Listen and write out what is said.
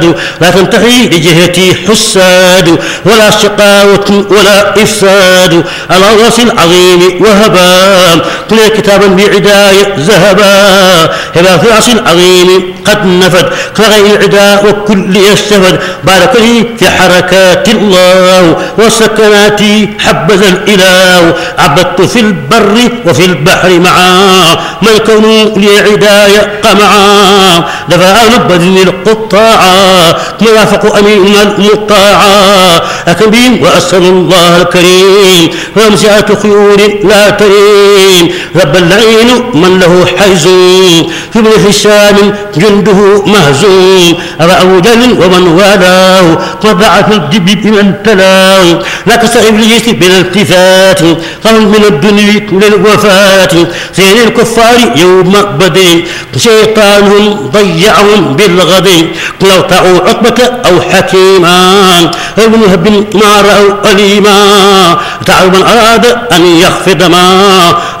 لا تنتهي لجهتي حساد ولا شقاوة ولا إفساد على الرأس العظيم وهبا كل كتابا بعداية ذهبا هبا في العرش العظيم قد نفد كغير العدا وكل يستفد بارك لي في حركات الله وسكنات حبذا الإله عبدت في البر وفي البحر معا ما الكون لي عداية قمعا دفع نبذ القطاعا مرافق أمين المطاعا أكبين وأسأل الله الكريم ومسعة خيور لا ترين رب اللعين من له حيز في ابن هشام جنده مهزوم أبا جل ومن والاه وضع في الجب بمن تلاه لا كسائب ليس بالالتفات قرن من الدنيا للوفاة سين الكفار يوم بدين شيطانهم ضيعهم بالغد لو طاعوا عقبة أو حكيما ابن هب ما رأوا أليما تعالوا من أراد أن يخفض ما